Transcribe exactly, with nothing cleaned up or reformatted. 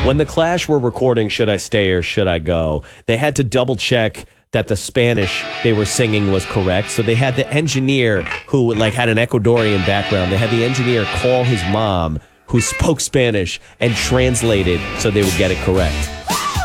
When the Clash were recording Should I Stay or Should I Go, they had to double check that the Spanish they were singing was correct. So they had the engineer who like had an Ecuadorian background. They had the engineer call his mom who spoke Spanish and translate it so they would get it correct.